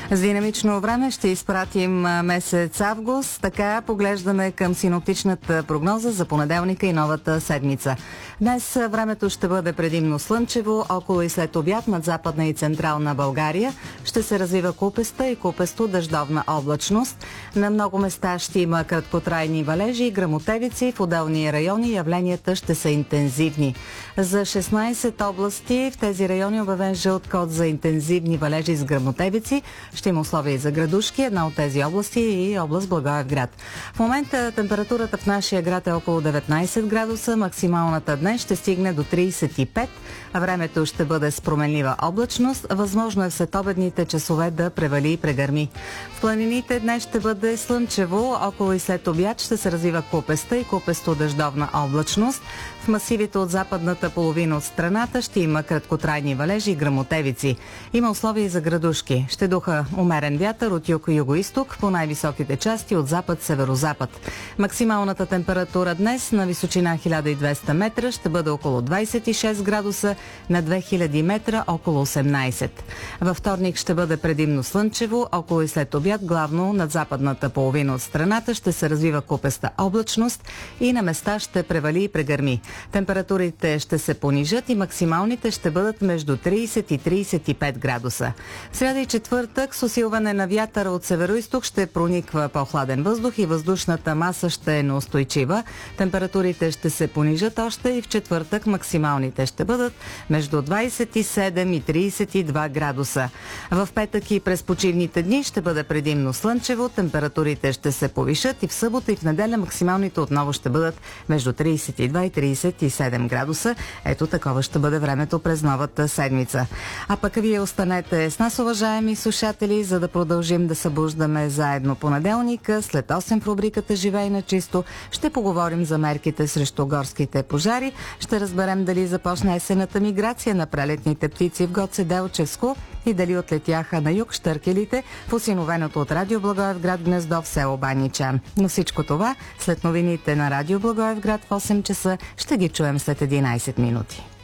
С динамично време ще изпратим месец август. Така поглеждаме към синоптичната прогноза за понеделника и новата седмица. Днес времето ще бъде предимно слънчево, около и след обяд над Западна и Централна България ще се развива купеста и купесто дъждовна облачност. На много места ще има краткотрайни валежи и гръмотевици. В отделни райони явленията ще са интензивни. За 16 области в тези райони обявен жълт код за интензивни валежи с гръмотевици. Ще има условия и за градушки. Една от тези области е и област Благоевград. В момента температурата в нашия град е около 19 градуса. Максималната днес ще стигне до 35. Времето ще бъде с променлива облачност. Възможно е в следобедните часове да превали и прегърми. В планините днес ще бъде слънчево. Около и след обяд ще се развива купеста и купесто дъждовна облачност. В масивите от западната половина от страната ще има краткотрайни валежи и гръмотевици. Има условия и за градушки. Ще духа умерен вятър от юг и югоизток по най-високите части от запад-северозапад. Максималната температура днес на височина 1200 метра ще бъде около 26 градуса, на 2000 метра около 18. Във вторник ще бъде предимно слънчево, около и след обяд главно над западната половина от страната ще се развива купеста облачност и на места ще превали и прегърми. Температурите ще се понижат и максималните ще бъдат между 30 и 35 градуса. В сряда и четвъртък с усилване на вятъра от североизток ще прониква по-хладен въздух и въздушната маса ще е неустойчива. Температурите ще се понижат още и в четвъртък максималните ще бъдат между 27 и 32 градуса. В петък и през почивните дни ще бъде предимно слънчево, температурите ще се повишат и в събота и в неделя максималните отново ще бъдат между 32 и 37 градуса. Ето такова ще бъде времето през новата седмица. А пък вие останете с нас, уважаеми слушатели, за да продължим да събуждаме заедно понеделника. След 8 в рубриката "Живей на чисто" ще поговорим за мерките срещу горските пожари. Ще разберем дали започна есенната миграция на прелетните птици в Гоце Делчевско и дали отлетяха на юг щъркелите в осиновеното от Радио Благоевград гнездо в село Баничан. Но всичко това след новините на Радио Благоевград в 8 часа ще ги чуем след 11 минути.